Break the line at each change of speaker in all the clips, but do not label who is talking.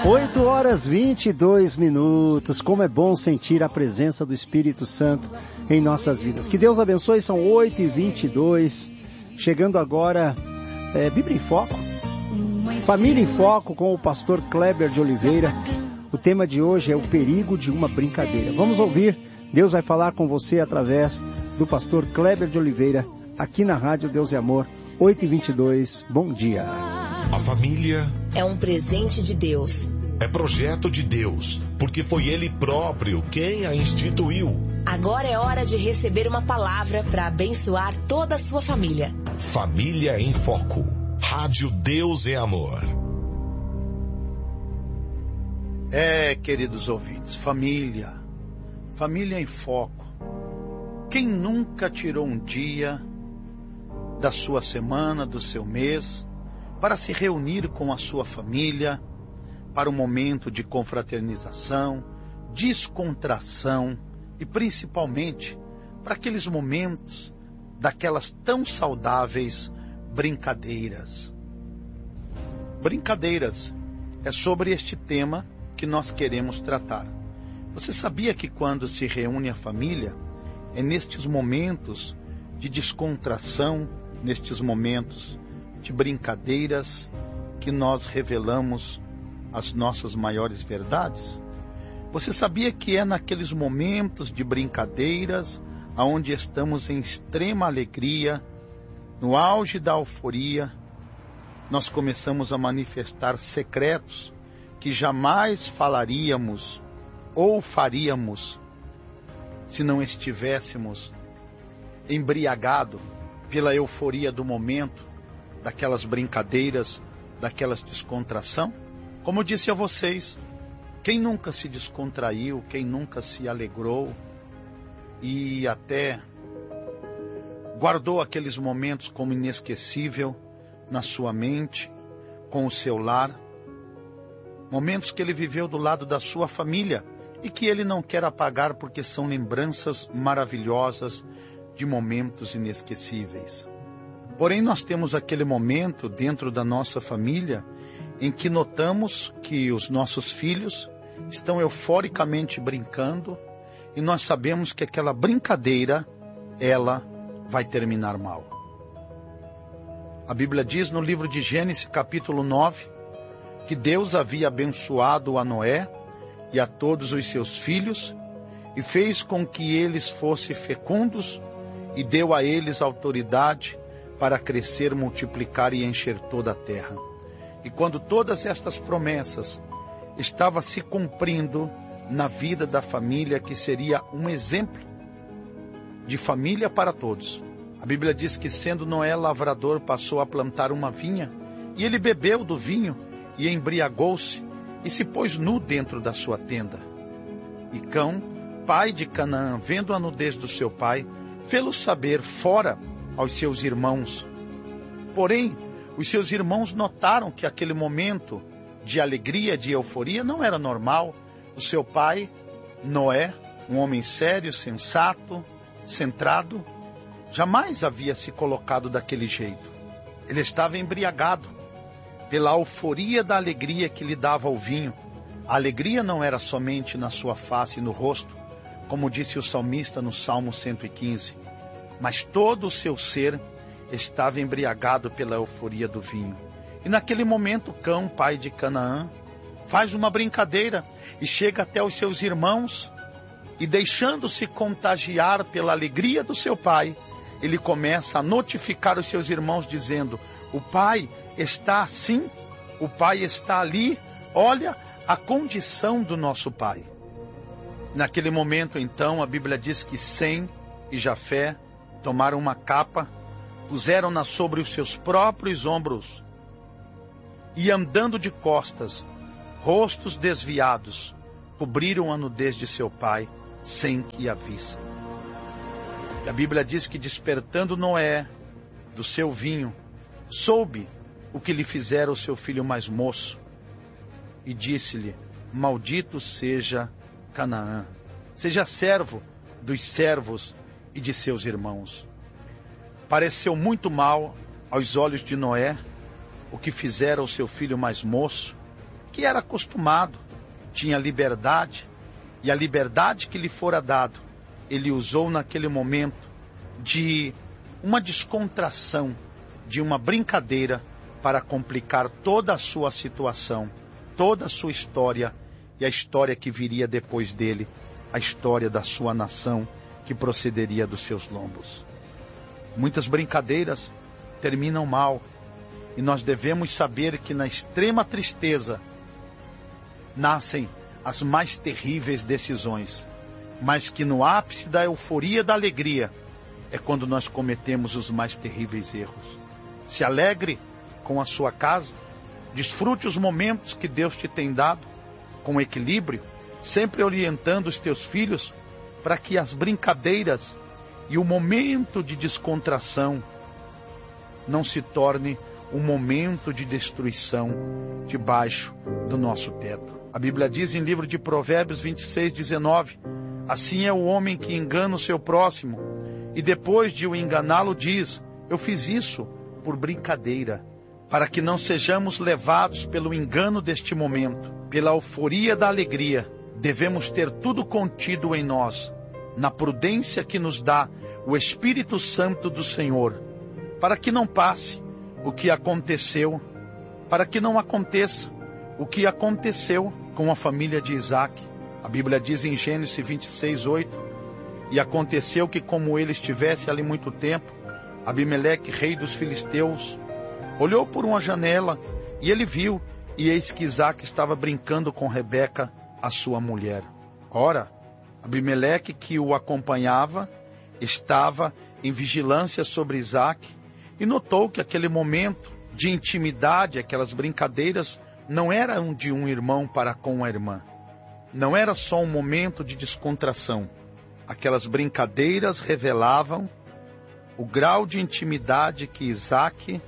8h22. Como é bom sentir a presença do Espírito Santo em nossas vidas. Que Deus abençoe, são 8h22. Chegando agora, Bíblia em Foco. Família em Foco com o pastor Kleber de Oliveira. O tema de hoje é o perigo de uma brincadeira. Vamos ouvir. Deus vai falar com você através do pastor Kleber de Oliveira, aqui na Rádio Deus é Amor, 8h22. Bom dia.
A família
é um presente de Deus.
É projeto de Deus, porque foi Ele próprio quem a instituiu.
Agora é hora de receber uma palavra para abençoar toda a sua família.
Família em Foco. Rádio Deus é Amor.
Queridos ouvintes, família em foco. Quem nunca tirou um dia da sua semana, do seu mês, para se reunir com a sua família, para um momento de confraternização, descontração e principalmente para aqueles momentos daquelas tão saudáveis brincadeiras. Brincadeiras é sobre este tema que nós queremos tratar. Você sabia que quando se reúne a família, é nestes momentos de descontração, nestes momentos de brincadeiras, que nós revelamos as nossas maiores verdades? Você sabia que é naqueles momentos de brincadeiras, onde estamos em extrema alegria, no auge da euforia, nós começamos a manifestar secretos que jamais falaríamos ou faríamos se não estivéssemos embriagados pela euforia do momento, daquelas brincadeiras, daquelas descontração? Como eu disse a vocês, quem nunca se descontraiu, quem nunca se alegrou e até guardou aqueles momentos como inesquecível na sua mente, com o seu lar, momentos que ele viveu do lado da sua família e que ele não quer apagar porque são lembranças maravilhosas de momentos inesquecíveis. Porém, nós temos aquele momento dentro da nossa família em que notamos que os nossos filhos estão euforicamente brincando e nós sabemos que aquela brincadeira, ela vai terminar mal. A Bíblia diz no livro de Gênesis, capítulo 9, que Deus havia abençoado a Noé e a todos os seus filhos e fez com que eles fossem fecundos e deu a eles autoridade para crescer, multiplicar e encher toda a terra. E quando todas estas promessas estavam se cumprindo na vida da família, que seria um exemplo de família para todos. A Bíblia diz que, sendo Noé lavrador, passou a plantar uma vinha, e ele bebeu do vinho e embriagou-se e se pôs nu dentro da sua tenda. E Cão, pai de Canaã, vendo a nudez do seu pai, fê-lo saber fora aos seus irmãos. Porém, os seus irmãos notaram que aquele momento de alegria, de euforia, não era normal. O seu pai, Noé, um homem sério, sensato, centrado, jamais havia se colocado daquele jeito. Ele estava embriagado pela euforia da alegria que lhe dava o vinho. A alegria não era somente na sua face e no rosto, como disse o salmista no Salmo 115, mas todo o seu ser estava embriagado pela euforia do vinho. E naquele momento, Cão, pai de Canaã, faz uma brincadeira e chega até os seus irmãos e, deixando-se contagiar pela alegria do seu pai, ele começa a notificar os seus irmãos dizendo: o pai está assim, o pai está ali, olha a condição do nosso pai. Naquele momento, então, a Bíblia diz que Sem e Jafé tomaram uma capa, puseram-na sobre os seus próprios ombros e, andando de costas, rostos desviados, cobriram a nudez de seu pai sem que a vissem. E a Bíblia diz que, despertando Noé do seu vinho, soube o que lhe fizera o seu filho mais moço e disse-lhe: maldito seja Canaã, seja servo dos servos e de seus irmãos. Pareceu muito mal aos olhos de Noé o que fizera o seu filho mais moço, Isaac era acostumado, tinha liberdade, e a liberdade que lhe fora dado, ele usou naquele momento de uma descontração, de uma brincadeira, para complicar toda a sua situação, toda a sua história, e a história que viria depois dele, a história da sua nação, que procederia dos seus lombos. Muitas brincadeiras terminam mal, e nós devemos saber que na extrema tristeza nascem as mais terríveis decisões, mas que no ápice da euforia da alegria é quando nós cometemos os mais terríveis erros. Se alegre com a sua casa, desfrute os momentos que Deus te tem dado, com equilíbrio, sempre orientando os teus filhos para que as brincadeiras e o momento de descontração não se torne um momento de destruição debaixo do nosso teto. A Bíblia diz em livro de Provérbios 26:19, assim é o homem que engana o seu próximo, e depois de o enganá-lo diz, eu fiz isso por brincadeira, para que não sejamos levados pelo engano deste momento, pela euforia da alegria. Devemos ter tudo contido em nós, na prudência que nos dá o Espírito Santo do Senhor, para que não passe o que aconteceu, para que não aconteça o que aconteceu com a família de Isaac. A Bíblia diz em Gênesis 26:8, e aconteceu que, como ele estivesse ali muito tempo, Abimeleque, rei dos filisteus, olhou por uma janela, e ele viu, e eis que Isaac estava brincando com Rebeca, a sua mulher. Ora, Abimeleque, que o acompanhava, estava em vigilância sobre Isaac, e notou que aquele momento de intimidade, aquelas brincadeiras, não eram de um irmão para com a irmã. Não era só um momento de descontração. Aquelas brincadeiras revelavam o grau de intimidade que Isaac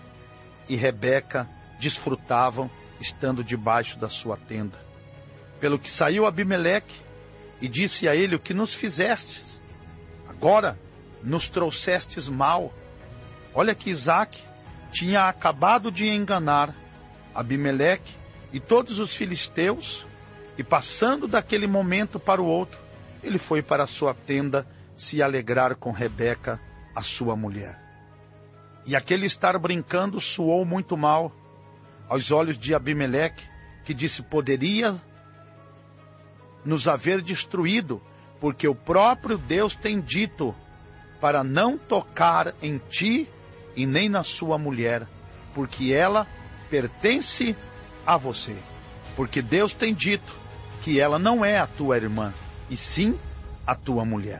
e Rebeca desfrutavam estando debaixo da sua tenda. Pelo que saiu Abimeleque e disse a ele, o que nos fizestes? Agora nos trouxestes mal. Olha que Isaac tinha acabado de enganar Abimeleque e todos os filisteus, e passando daquele momento para o outro, ele foi para a sua tenda se alegrar com Rebeca, a sua mulher. E aquele estar brincando soou muito mal aos olhos de Abimeleque, que disse, poderia nos haver destruído, porque o próprio Deus tem dito para não tocar em ti e nem na sua mulher, porque ela pertence a você. Porque Deus tem dito que ela não é a tua irmã, e sim a tua mulher.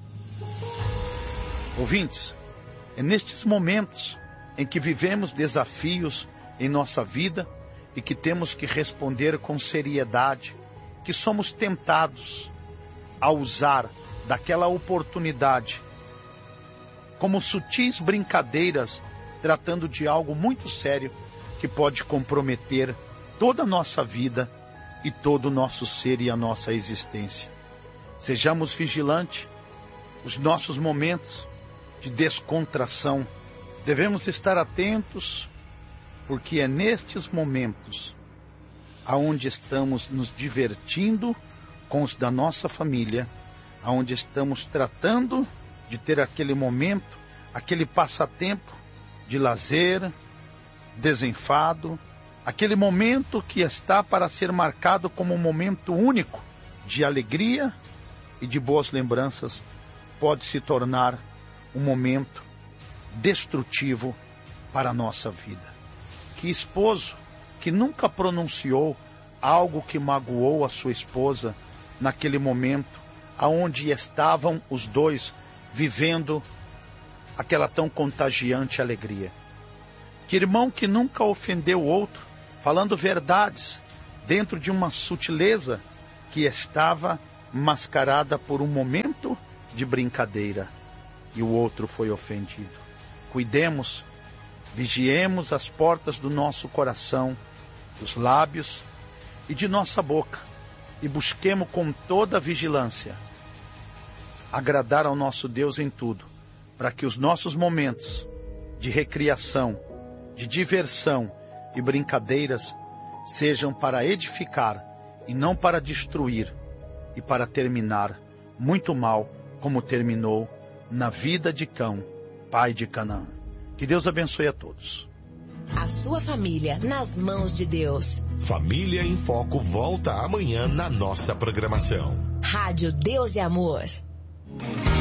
Ouvintes, é nestes momentos em que vivemos desafios em nossa vida e que temos que responder com seriedade, que somos tentados a usar daquela oportunidade como sutis brincadeiras, tratando de algo muito sério que pode comprometer toda a nossa vida e todo o nosso ser e a nossa existência. Sejamos vigilantes. Os nossos momentos de descontração, devemos estar atentos, porque é nestes momentos aonde estamos nos divertindo com os da nossa família, aonde estamos tratando de ter aquele momento, aquele passatempo de lazer, desenfado, aquele momento que está para ser marcado como um momento único de alegria e de boas lembranças, pode se tornar um momento destrutivo para a nossa vida. Que esposo que nunca pronunciou algo que magoou a sua esposa naquele momento, aonde estavam os dois vivendo aquela tão contagiante alegria. Que irmão que nunca ofendeu o outro, falando verdades, dentro de uma sutileza que estava mascarada por um momento de brincadeira, e o outro foi ofendido. Cuidemos, vigiemos as portas do nosso coração, dos lábios e de nossa boca, e busquemos com toda vigilância agradar ao nosso Deus em tudo, para que os nossos momentos de recriação, de diversão e brincadeiras sejam para edificar e não para destruir, e para terminar muito mal, como terminou na vida de Cão, pai de Canaã. Que Deus abençoe a todos.
A sua família nas mãos de Deus.
Família em Foco volta amanhã na nossa programação.
Rádio Deus e Amor.